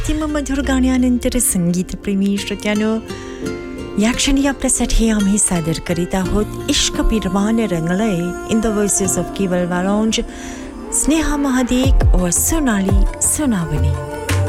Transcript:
मधुर गाण्यानंतर संगीतप्रेमी श्रोत्यानो, या क्षणी आपल्यासाठी आम्ही सादर करीत आहोत इश्क पिरवान रंगलय इन द व्हॉइसेस ऑफ केवल वालोंज, स्नेहा महादेक और सोनाली सोनावनी.